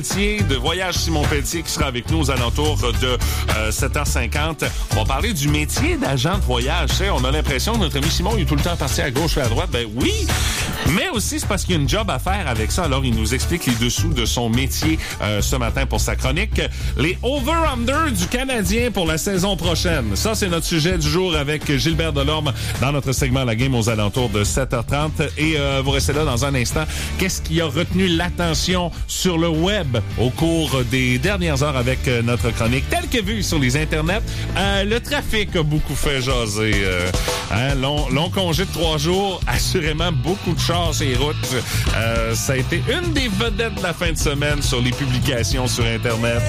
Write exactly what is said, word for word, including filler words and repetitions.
de Voyage Simon Pelletier qui sera avec nous aux alentours de euh, sept heures cinquante. On va parler du métier d'agent de voyage. Tu sais, on a l'impression que notre ami Simon il est tout le temps parti à gauche et à droite. Ben oui, mais aussi c'est parce qu'il y a une job à faire avec ça. Alors, il nous explique les dessous de son métier euh, ce matin pour sa chronique. Les over-under du Canadien pour la saison prochaine. Ça, c'est notre sujet du jour avec Gilbert Delorme dans notre segment La Game aux alentours de sept heures trente. Et euh, vous restez là dans un instant. Qu'est-ce qui a retenu l'attention sur le web au cours des dernières heures avec euh, notre chronique telle que vue sur les internets? Euh, le trafic a beaucoup fait jaser. Euh, hein, long, long congé de trois jours, assurément beaucoup de chars sur les routes. Euh, ça a été une des vedettes de la fin de semaine sur les publications sur Internet.